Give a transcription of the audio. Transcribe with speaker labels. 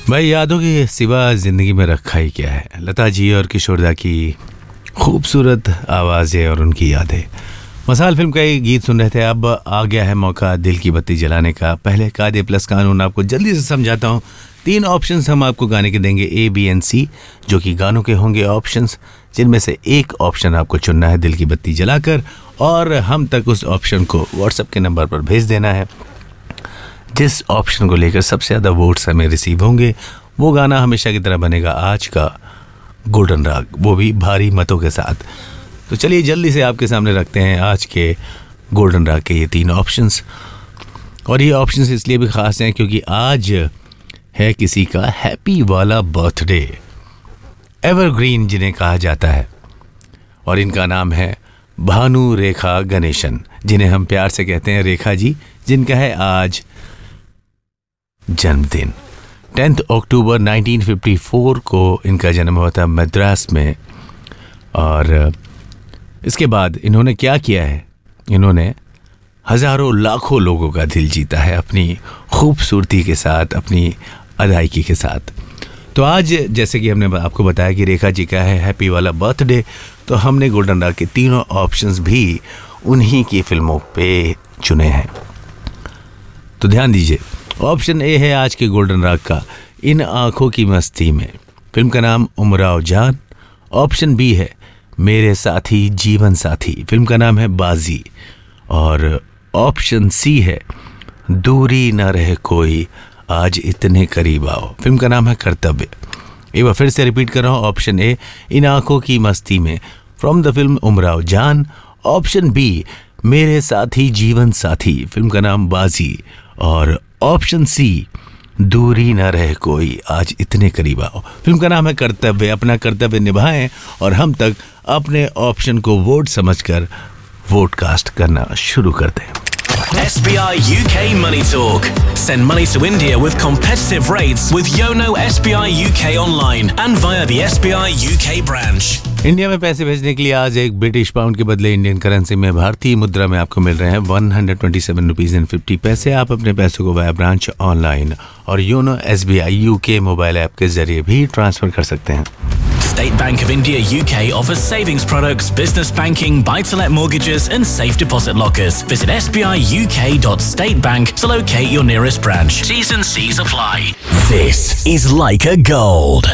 Speaker 1: भाई यादों के सिवा ज़िंदगी में रखा ही क्या है। लता जी और किशोरदा की खूबसूरत आवाज़ें और उनकी यादें। मसाल फिल्म का ये गीत सुन रहे थे। अब आ गया है मौका दिल की बत्ती जलाने का। पहले कायदे प्लस कानून आपको जल्दी से समझाता हूँ। 3 ऑप्शंस हम आपको गाने के देंगे, A, B एंड C, जो कि गानों के होंगे ऑप्शंस, जिनमें से एक ऑप्शन आपको चुनना है दिल की बत्ती जलाकर, और हम तक उस ऑप्शन को व्हाट्सएप के नंबर पर भेज देना है। जिस ऑप्शन को लेकर सबसे ज़्यादा वोट्स हमें रिसीव होंगे वो गाना हमेशा की तरह बनेगा आज का गोल्डन राग, वो भी भारी मतों के साथ। तो चलिए जल्दी से आपके सामने रखते हैं आज के गोल्डन राग के ये 3 ऑप्शंस। और ये ऑप्शंस इसलिए भी ख़ास हैं क्योंकि आज है किसी का हैप्पी वाला बर्थडे, एवरग्रीन जिन्हें कहा जाता है, और इनका नाम है भानु रेखा गणेशन, जिन्हें हम प्यार से कहते हैं रेखा जी, जिनका है आज जन्मदिन। 10 अक्टूबर 1954 को इनका जन्म हुआ था मद्रास में। और इसके बाद इन्होंने क्या किया है, इन्होंने हज़ारों लाखों लोगों का दिल जीता है अपनी खूबसूरती के साथ, अपनी अदायगी के साथ। तो आज जैसे कि हमने आपको बताया कि रेखा जी का है हैप्पी वाला बर्थडे, तो हमने गोल्डन राग के तीनों ऑप्शंस भी उन्हीं की फिल्मों पे चुने हैं। तो ध्यान दीजिए, ऑप्शन ए है आज के गोल्डन राग का इन आँखों की मस्ती में, फिल्म का नाम उमराव जान। ऑप्शन बी है मेरे साथी जीवन साथी, फिल्म का नाम है बाजी। और ऑप्शन सी है दूरी न रहे कोई आज इतने करीब आओ, फिल्म का नाम है कर्तव्य। एक बार फिर से रिपीट कर रहा हूँ, ऑप्शन ए इन आँखों की मस्ती में फ्रॉम द फिल्म उमराव जान। ऑप्शन बी मेरे साथी जीवन साथी, फिल्म का नाम बाजी। और ऑप्शन सी दूरी न रहे कोई आज इतने करीब आओ, फिल्म का नाम है कर्तव्य। अपना कर्तव्य निभाएं और हम तक अपने ऑप्शन को वोट समझकर वोट कास्ट करना शुरू कर दें।
Speaker 2: SBI UK Money Talk. Send money to India with competitive rates with Yono SBI UK online and via the SBI UK branch.
Speaker 1: India में पैसे भेजने के लिए आज एक ब्रिटिश पाउंड के बदले इंडियन करेंसी में भारतीय मुद्रा में आपको मिल रहे हैं 127 रुपीज एंड 50 पैसे। आप अपने पैसों को वाया ब्रांच, ऑनलाइन और YONO SBI UK mobile app के जरिए भी ट्रांसफर कर सकते हैं।
Speaker 2: State Bank of India UK offers savings products, business banking, buy-to-let mortgages and safe deposit lockers. Visit sbiuk.statebank to locate your nearest branch. T's and C's apply. This is Leica Gold.